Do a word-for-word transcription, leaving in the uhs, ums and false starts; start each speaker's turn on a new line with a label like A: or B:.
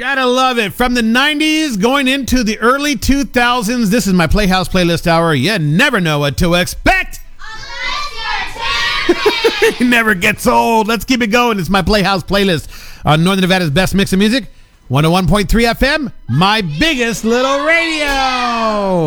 A: Gotta love it. From the nineties going into the early two thousands, this is my Playhouse Playlist Hour. You never know what to expect. It never gets old. Let's keep it going. It's my Playhouse Playlist on Northern Nevada's best mix of music. one oh one point three F M, my biggest little radio.